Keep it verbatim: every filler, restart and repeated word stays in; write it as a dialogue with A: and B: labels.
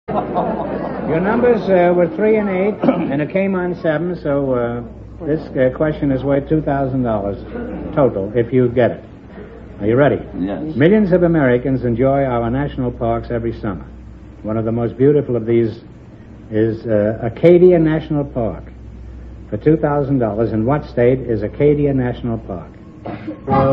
A: Your numbers uh, were three and eight, and it came on seven, so uh, this uh, question is worth two thousand dollars total, if you get it. Are you ready?
B: Yes.
A: Millions of Americans enjoy our national parks every summer. One of the most beautiful of these is uh, Acadia National Park. For two thousand dollars, in what state is Acadia National Park?